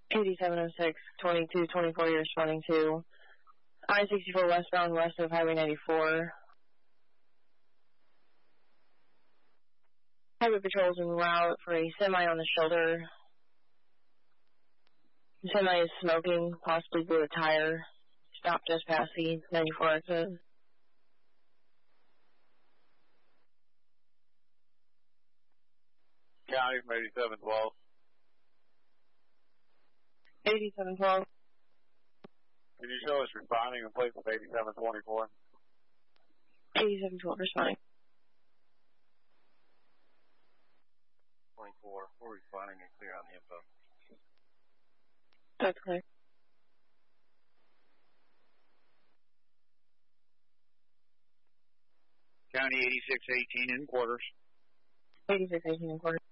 8706, 2224, you're responding to I-64 westbound west of Highway 94. Highway patrol's en route for a semi on the shoulder. The semi is smoking, possibly blew a tire. Stopped just past the 94 exit. County from 8712. 8712. Can you show us responding in place of 8724? 8712, responding. 24, we're responding and clear on the info. That's clear. County 8618 in quarters. 8618 in quarters.